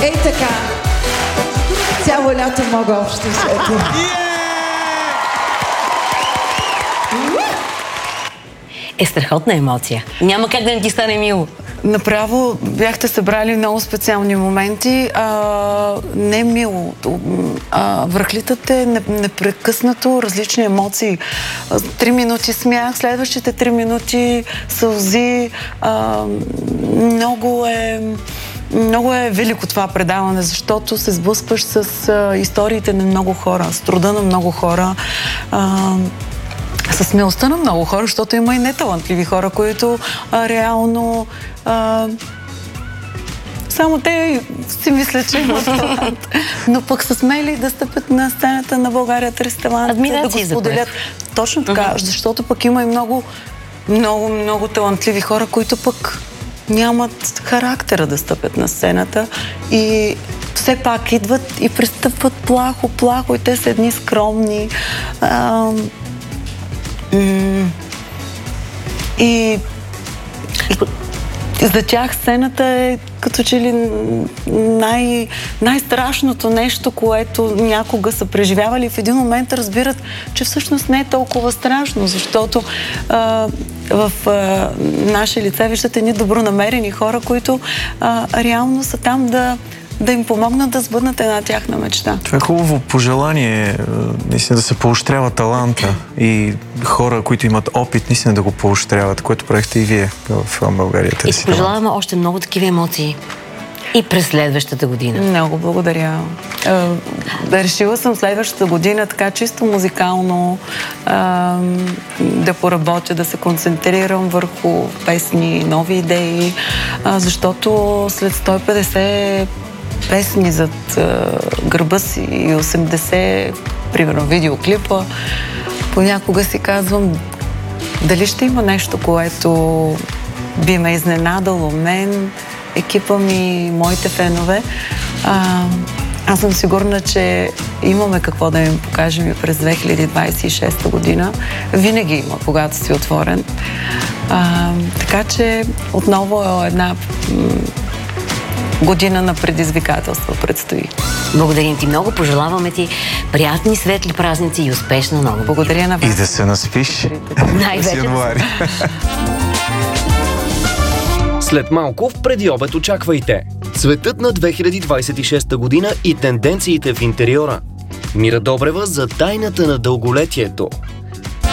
Ей така. Цяло лято мога общо сети. Е страхотна емоция. Няма как да не ти стане мило. Направо бяхте събрали много специални моменти. Не мило. Връхлитате непрекъснато различни емоции. 3 минути смях, следващите 3 минути сълзи. Много е велико това предаване, защото се сблъскваш с историите на много хора, с труда на много хора, с смелостта на много хора, защото има и неталантливи хора, които реално само те си мислят, че имат талант. Но пък са смели да стъпят на сцената на България 300 талант, да го споделят. Точно така, защото пък има и много талантливи хора, които пък нямат характера да стъпят на сцената и все пак идват и пристъпват плахо и те са едни скромни. И за тях сцената е като че ли най-страшното нещо, което някога са преживявали. В един момент разбират, че всъщност не е толкова страшно, защото в наше лице виждате едни добронамерени хора, които реално са там да им помогнат да сбъднат една тяхна мечта. Това е хубаво пожелание, наистина да се поощрява таланта и хора, които имат опит, наистина да го поощряват, което правихте и вие в България. И си пожелаваме още много такива емоции и през следващата година. Много благодаря. Решила съм следващата година така чисто музикално да поработя, да се концентрирам върху песни, нови идеи, защото след 150 песни зад гърба си и 80, примерно, видеоклипа, понякога си казвам дали ще има нещо, което би ме изненадало мен, екипа ми, моите фенове. Аз съм сигурна, че имаме какво да им покажем и през 2026 година. Винаги има, когато си отворен. Така че отново една година на предизвикателства предстои. Благодарим ти много, пожелаваме ти приятни, светли празници и успешна нова година. Благодаря на вас. И да се наспиш. Най-вече. След малко в Предиобед очаквайте цветът на 2026 година и тенденциите в интериора. Мира Добрева за тайната на дълголетието.